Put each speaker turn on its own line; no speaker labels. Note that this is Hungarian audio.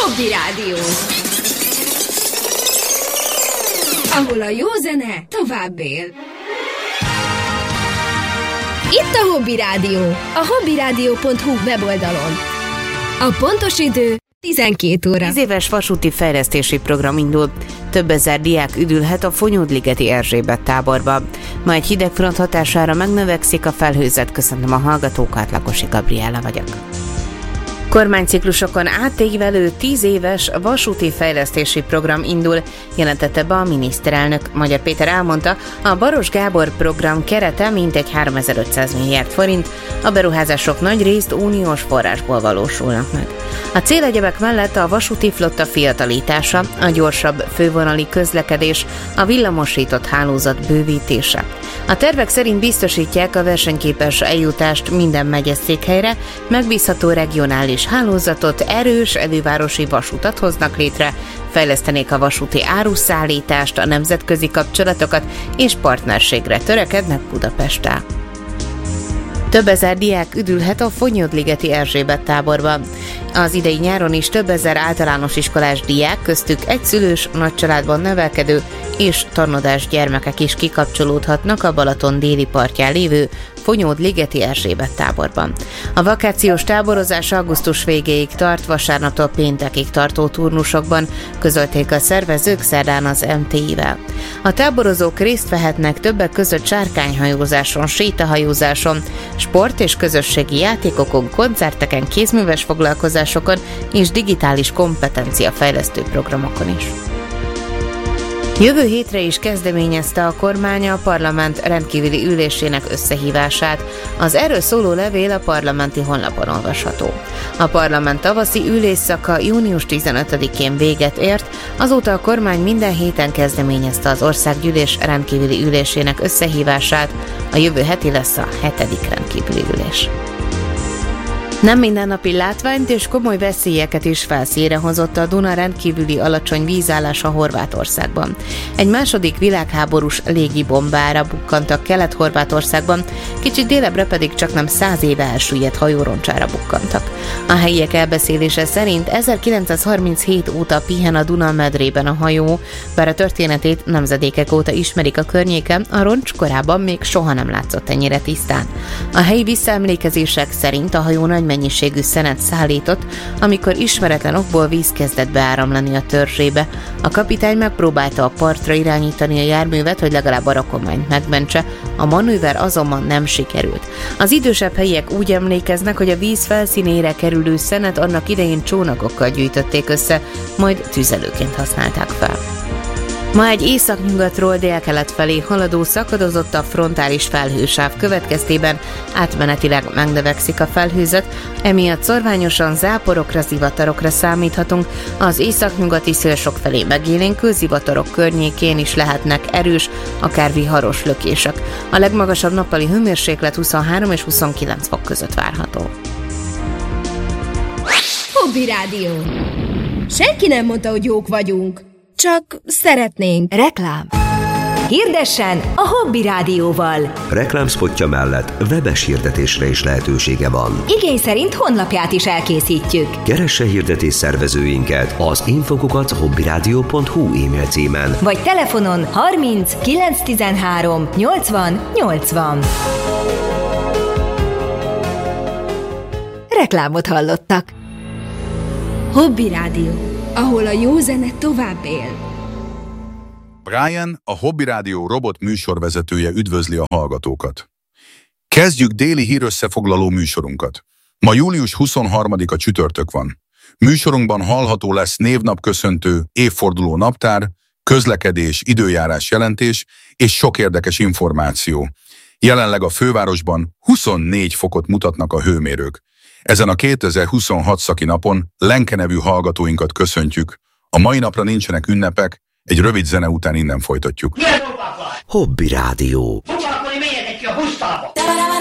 Hobby Rádió, ahol a jó zene tovább él. Itt a Hobby Rádió, a hobbyradio.hu weboldalon. A pontos idő 12 óra.
10 éves vasúti fejlesztési program indul. Több ezer diák üdülhet a Fonyódligeti Erzsébet táborba. Ma egy hideg front hatására megnövekszik a felhőzet. Köszöntöm a hallgatókat, Lakosi Gabriella vagyok. Kormányciklusokon átévelő 10 éves vasúti fejlesztési program indul, jelentette be a miniszterelnök. Magyar Péter elmondta, a Baross Gábor program kerete mintegy 3500 milliárd forint, a beruházások nagyrészt uniós forrásból valósulnak meg. A célegyebek mellett a vasúti flotta fiatalítása, a gyorsabb fővonali közlekedés, a villamosított hálózat bővítése. A tervek szerint biztosítják a versenyképes eljutást minden megyeszékhelyre, megbízható regionális hálózatot, erős elővárosi vasutat hoznak létre, fejlesztenék a vasúti áruszállítást, a nemzetközi kapcsolatokat és partnerségre törekednek Budapesttel. Több ezer diák üdülhet a Fonyódligeti Erzsébet táborba. Az idei nyáron is több ezer általános iskolás diák, köztük egyszülős, nagycsaládban nevelkedő és tanodás gyermekek is kikapcsolódhatnak a Balaton déli partján lévő Fonyódligeti Erzsébet táborban. A vakációs táborozás augusztus végéig tart, vasárnaptól péntekig tartó turnusokban, közölték a szervezők szerdán az MTI-vel. A táborozók részt vehetnek többek között sárkányhajózáson, sétahajózáson, sport- és közösségi játékokon, koncerteken, kézműves foglalkozásokon és digitális kompetenciafejlesztő programokon is. Jövő hétre is kezdeményezte a kormány a parlament rendkívüli ülésének összehívását. Az erről szóló levél a parlamenti honlapon olvasható. A parlament tavaszi ülésszaka június 15-én véget ért, azóta a kormány minden héten kezdeményezte az országgyűlés rendkívüli ülésének összehívását. A jövő heti lesz a 7. rendkívüli ülés. Nem mindennapi látványt és komoly veszélyeket is felszínre hozott a Duna rendkívüli alacsony vízállása Horvátországban. Egy második világháborús légibombára bukkantak Kelet-Horvátországban, kicsit délebbre pedig csaknem 100 éve elsüllyedt hajóroncsára bukkantak. A helyiek elbeszélése szerint 1937 óta pihen a Duna medrében a hajó, bár a történetét nemzedékek óta ismerik a környéken, a roncs korábban még soha nem látszott ennyire tisztán. A helyi visszaemlékezések szerint a hajó nagy mennyiségű szenet szállított, amikor ismeretlen okból víz kezdett beáramlani a törzsébe. A kapitány megpróbálta a partra irányítani a járművet, hogy legalább a rakományt megmentse, a manőver azonban nem sikerült. Az idősebb helyiek úgy emlékeznek, hogy a víz felszínére kerülő szenet annak idején csónakokkal gyűjtötték össze, majd tüzelőként használták fel. Ma egy északnyugatról délkelet felé haladó szakadozott a frontális felhősáv következtében átmenetileg megnövekszik a felhőzet, emiatt szorványosan záporokra, zivatarokra számíthatunk, az északnyugati szél sokfelé megélénkül, zivatarok környékén is lehetnek erős, akár viharos lökések. A legmagasabb nappali hőmérséklet 23 és 29 fok között várható.
Hobby Rádió. Senki nem mondta, hogy jók vagyunk. Csak szeretnénk.
Reklám. Hirdessen a Hobby Rádióval.
Reklámspotja mellett webes hirdetésre is lehetősége van.
Igény szerint honlapját is elkészítjük.
Keresse hirdetés szervezőinket az info@hobbyradio.hu e-mail címen.
Vagy telefonon 30 913 80 80. Reklámot hallottak.
Hobby Rádió, ahol a jó zene tovább él.
Brian, a Hobby Rádió robot műsorvezetője üdvözli a hallgatókat. Kezdjük déli hírösszefoglaló műsorunkat. Ma július 23-a csütörtök van. Műsorunkban hallható lesz névnapköszöntő, évforduló naptár, közlekedés, időjárás jelentés és sok érdekes információ. Jelenleg a fővárosban 24 fokot mutatnak a hőmérők. Ezen a 2026 szaki napon Lenke nevű hallgatóinkat köszöntjük. A mai napra nincsenek ünnepek, egy rövid zene után innen folytatjuk.
Hobby Rádió.
Foglalkozni, menjetek ki a busztába!